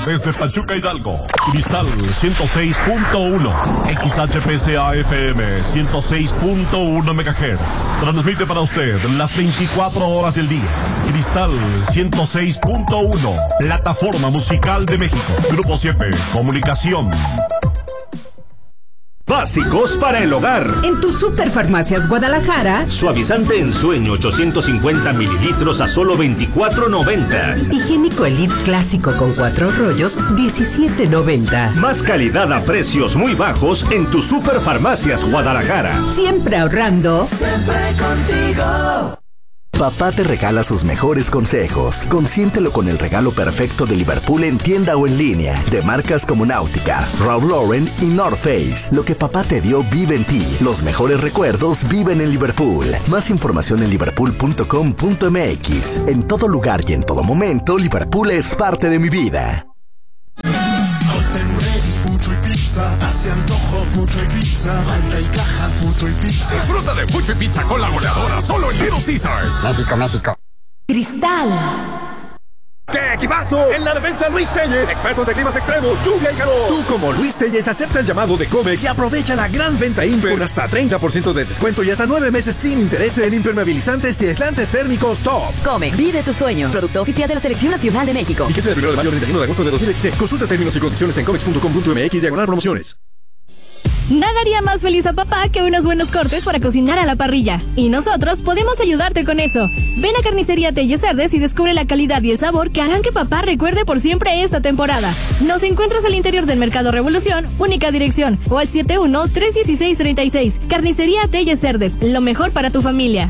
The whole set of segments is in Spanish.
desde Pachuca, Hidalgo. Cristal 106.1. XHPCA FM 106.1 MHz. Transmite para usted las 24 horas del día. Cristal 106.1. Plataforma Musical de México. Grupo 7. Comunicación. Básicos para el hogar. En tu Superfarmacias Guadalajara. Suavizante en sueño 850 mililitros a solo $24.90. Higiénico Elite Clásico con 4 rollos, $17.90. Más calidad a precios muy bajos en tu Superfarmacias Guadalajara. Siempre ahorrando. Siempre contigo. Papá te regala sus mejores consejos. Consiéntelo con el regalo perfecto de Liverpool en tienda o en línea. De marcas como Náutica, Ralph Lauren y North Face. Lo que papá te dio vive en ti. Los mejores recuerdos viven en Liverpool. Más información en liverpool.com.mx. En todo lugar y en todo momento, Liverpool es parte de mi vida. Fucho y pizza, hace antojo Fucho y pizza, falta y caja Fucho y pizza. Disfruta de Fucho y pizza con la goleadora, solo en Little Caesars. México, México. Cristal. ¡Qué equipazo! En la defensa Luis Telles, experto de climas extremos, lluvia y calor. Tú como Luis Telles acepta el llamado de Comex y aprovecha la gran venta Imper con hasta 30% de descuento y hasta 9 meses sin intereses en impermeabilizantes y aislantes térmicos top. Comex, vive tus sueños. Producto oficial de la Selección Nacional de México. Y que sea del 1 de mayo al 31 de agosto de 2016. Consulta términos y condiciones en comex.com.mx/promociones. Nada haría más feliz a papá que unos buenos cortes para cocinar a la parrilla. Y nosotros podemos ayudarte con eso. Ven a Carnicería Telles Cerdes y descubre la calidad y el sabor que harán que papá recuerde por siempre esta temporada. Nos encuentras al interior del Mercado Revolución, única dirección, o al 71-316-36. Carnicería Telles Cerdes, lo mejor para tu familia.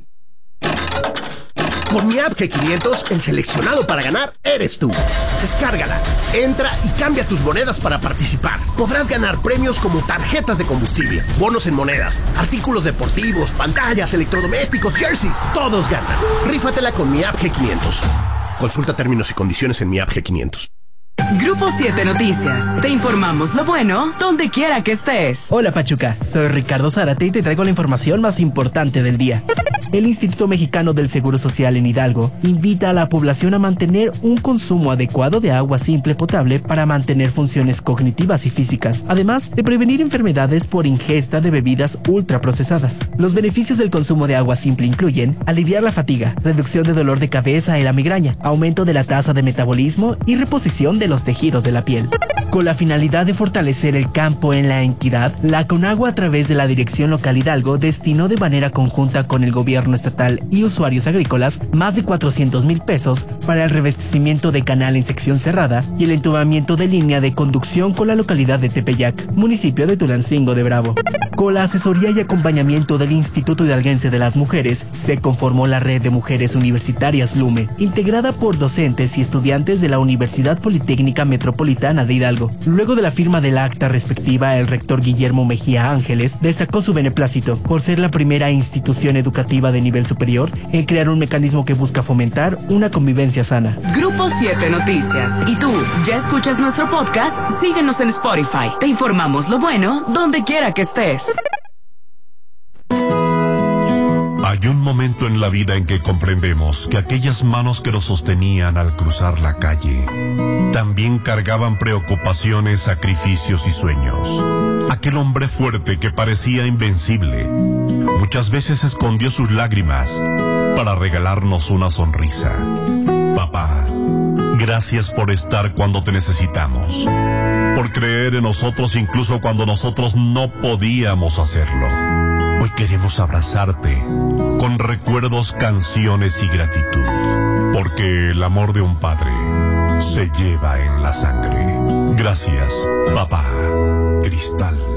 Con mi app G500, el seleccionado para ganar eres tú. Descárgala, entra y cambia tus monedas para participar. Podrás ganar premios como tarjetas de combustible, bonos en monedas, artículos deportivos, pantallas, electrodomésticos, jerseys. Todos ganan. Rífatela con mi app G500. Consulta términos y condiciones en mi app G500. Grupo 7 Noticias. Te informamos lo bueno donde quiera que estés. Hola Pachuca, soy Ricardo Zárate y te traigo la información más importante del día. El Instituto Mexicano del Seguro Social en Hidalgo invita a la población a mantener un consumo adecuado de agua simple potable para mantener funciones cognitivas y físicas, además de prevenir enfermedades por ingesta de bebidas ultraprocesadas. Los beneficios del consumo de agua simple incluyen aliviar la fatiga, reducción de dolor de cabeza y la migraña, aumento de la tasa de metabolismo y reposición de los tejidos de la piel. Con la finalidad de fortalecer el campo en la entidad, la Conagua, a través de la Dirección Local Hidalgo, destinó de manera conjunta con el gobierno estatal y usuarios agrícolas más de 400,000 pesos para el revestimiento de canal en sección cerrada y el entubamiento de línea de conducción con la localidad de Tepeyac, municipio de Tulancingo de Bravo. Con la asesoría y acompañamiento del Instituto Hidalguense de las Mujeres, se conformó la Red de Mujeres Universitarias LUME, integrada por docentes y estudiantes de la Universidad Politécnica Metropolitana de Hidalgo. Luego de la firma del acta respectiva, el rector Guillermo Mejía Ángeles destacó su beneplácito por ser la primera institución educativa de nivel superior en crear un mecanismo que busca fomentar una convivencia sana. Grupo 7 Noticias. ¿Y tú, ya escuchas nuestro podcast? Síguenos en Spotify. Te informamos lo bueno donde quiera que estés. Hay un momento en la vida en que comprendemos que aquellas manos que nos sostenían al cruzar la calle también cargaban preocupaciones, sacrificios y sueños. Aquel hombre fuerte que parecía invencible muchas veces escondió sus lágrimas para regalarnos una sonrisa. Papá, gracias por estar cuando te necesitamos, por creer en nosotros incluso cuando nosotros no podíamos hacerlo. Hoy queremos abrazarte con recuerdos, canciones y gratitud, porque el amor de un padre se lleva en la sangre. Gracias, papá. Cristal.